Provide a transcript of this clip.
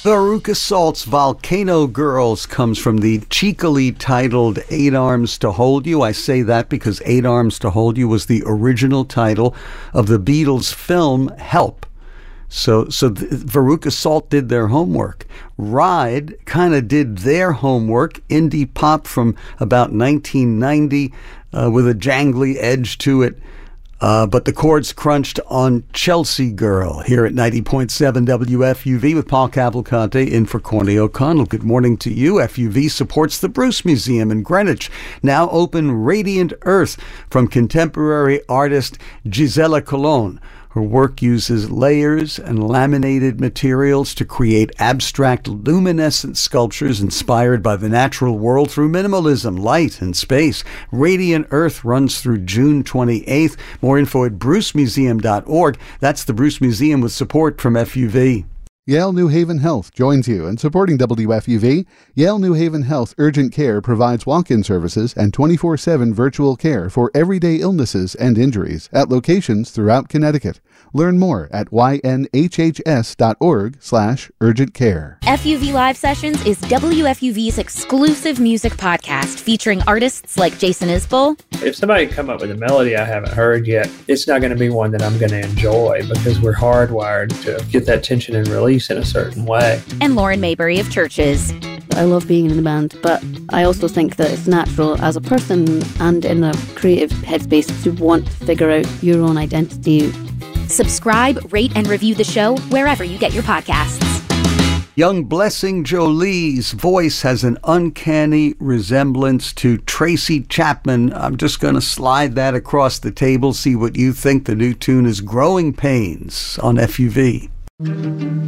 Veruca Salt's Volcano Girls comes from the cheekily titled Eight Arms to Hold You. I say that because Eight Arms to Hold You was the original title of the Beatles' film Help. So Veruca Salt did their homework. Ride kind of did their homework, indie pop from about 1990 with a jangly edge to it. But the chords crunched on Chelsea Girl here at 90.7 WFUV with Paul Cavalcante in for Corny O'Connell. Good morning to you. FUV supports the Bruce Museum in Greenwich. Now open Radiant Earth from contemporary artist Gisela Colon. Her work uses layers and laminated materials to create abstract luminescent sculptures inspired by the natural world through minimalism, light, and space. Radiant Earth runs through June 28th. More info at brucemuseum.org. That's the Bruce Museum with support from FUV. Yale New Haven Health joins you in supporting WFUV. Yale New Haven Health Urgent Care provides walk-in services and 24/7 virtual care for everyday illnesses and injuries at locations throughout Connecticut. Learn more at ynhhs.org/urgent care. FUV Live Sessions is WFUV's exclusive music podcast featuring artists like Jason Isbell. If somebody come up with a melody I haven't heard yet, it's not going to be one that I'm going to enjoy because we're hardwired to get that tension and release in a certain way. And Lauren Mayberry of Churches. I love being in the band, but I also think that it's natural as a person and in a creative headspace to want to figure out your own identity. Subscribe, rate, and review the show wherever you get your podcasts. Young Blessing Jolie's voice has an uncanny resemblance to Tracy Chapman. I'm just going to slide that across the table, see what you think. The new tune is Growing Pains on FUV.